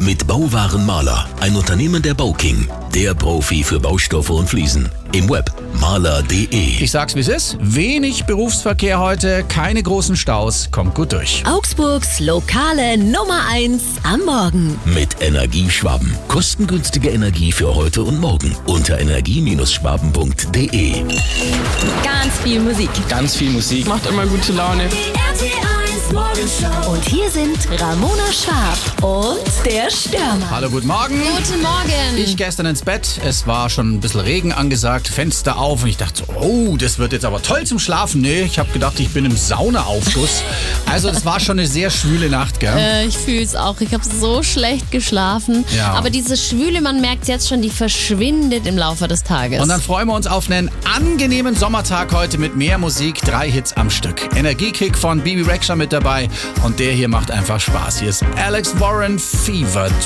mit Bauwarenmaler, ein Unternehmen der Bauking, der Profi für Baustoffe und Fliesen. Im Web maler.de. Ich sag's, wie es ist. Wenig Berufsverkehr heute, keine großen Staus. Kommt gut durch. Augsburgs lokale Nummer 1 am Morgen. Mit Energieschwaben. Kostengünstige Energie für heute und morgen. Unter energie-schwaben.de. Ganz viel Musik. Ganz viel Musik. Macht immer gute Laune. Und hier sind Ramona Schwarb und der Stürmer. Hallo, guten Morgen. Guten Morgen. Ich gestern ins Bett. Es war schon ein bisschen Regen angesagt, Fenster auf und ich dachte so, oh, das wird jetzt aber toll zum Schlafen. Nee, ich habe gedacht, ich bin im Saunaaufguss. Also das war schon eine sehr schwüle Nacht, gell? Ich fühle es auch. Ich habe so schlecht geschlafen. Ja. Aber diese Schwüle, man merkt jetzt schon, die verschwindet im Laufe des Tages. Und dann freuen wir uns auf einen angenehmen Sommertag heute mit mehr Musik, 3 Hits am Stück. Energiekick von Bibi Rexha mit dabei und der hier macht einfach Spaß. Hier ist Alex Warren, Fever